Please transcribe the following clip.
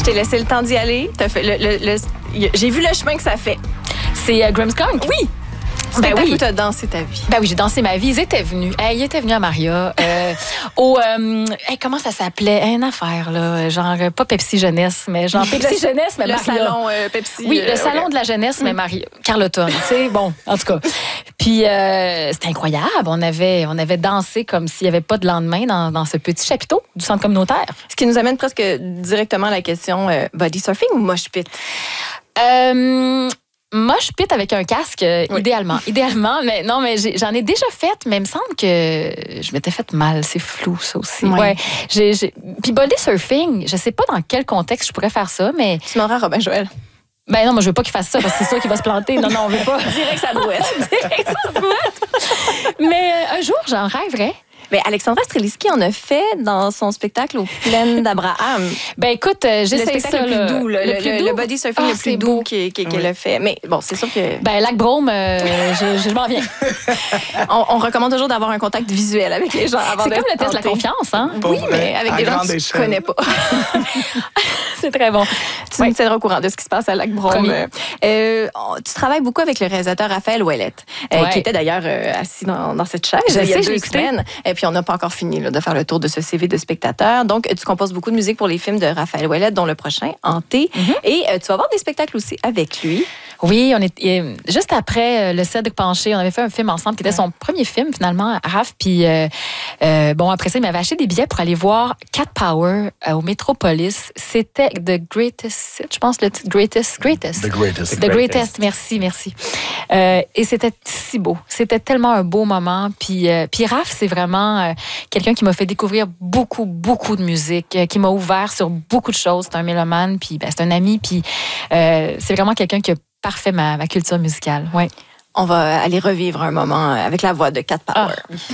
Je t'ai laissé le temps d'y aller. T'as fait j'ai vu le chemin que ça fait. C'est Grimmskunk? Oui. Ben oui. Où t'as dansé ta vie. Ben oui, j'ai dansé ma vie. Ils étaient venus. Ils étaient venus à Maria. Comment ça s'appelait? Une affaire, là. Genre, pas Pepsi Jeunesse, mais genre Pepsi Jeunesse, mais le Maria. salon Pepsi. Oui, le salon de la jeunesse, mais Maria. Carleton, tu sais. Bon, en tout cas. Puis, c'était incroyable. On avait dansé comme s'il n'y avait pas de lendemain dans ce petit chapiteau du centre communautaire. Ce qui nous amène presque directement à la question body surfing ou mosh pit? Mosh pit avec un casque, oui. idéalement, mais non, mais j'en ai déjà fait, mais il me semble que je m'étais fait mal. C'est flou, ça aussi. Oui. Ouais. Puis body surfing, je sais pas dans quel contexte je pourrais faire ça, mais... Tu demanderas à Robin Joël. Ben non, moi, je veux pas qu'il fasse ça, parce que c'est sûr qu'il va se planter. Non, on veut pas. Direct sa brouette. Mais un jour, j'en rêverais. Mais Alexandra Streliski en a fait dans son spectacle aux Plaines d'Abraham. Ben écoute, j'essaie le spectacle ça. Le plus doux, le body surfing le plus doux beau. qu'elle a fait. Mais bon, c'est sûr que... Ben Lac Brome, je m'en viens. on recommande toujours d'avoir un contact visuel avec les gens avant de C'est comme le test de la confiance, hein? Oui, mais avec des gens que tu connais pas. C'est très bon. Tu me tiendras au courant de ce qui se passe à Lac Brome. Tu travailles beaucoup avec le réalisateur Raphaël Ouellette, qui était d'ailleurs assis dans cette chaise il y a 2 semaines. Et puis, on n'a pas encore fini de faire le tour de ce CV de spectateur. Donc, tu composes beaucoup de musique pour les films de Raphaël Ouellette, dont le prochain, Hanté. Et tu vas avoir des spectacles aussi avec lui. Oui, juste après le Cèdre Penché, on avait fait un film ensemble qui était son premier film, finalement, Raph. Puis, après ça, il m'avait acheté des billets pour aller voir Cat Power au Métropolis. C'était The Greatest, je pense, le titre Greatest. The Greatest, merci. Et c'était si beau. C'était tellement un beau moment. Puis Raph, c'est vraiment quelqu'un qui m'a fait découvrir beaucoup, beaucoup de musique, qui m'a ouvert sur beaucoup de choses. C'est un mélomane, puis c'est un ami. Puis c'est vraiment quelqu'un qui a parfait ma culture musicale. Ouais. On va aller revivre un moment avec la voix de Cat Power.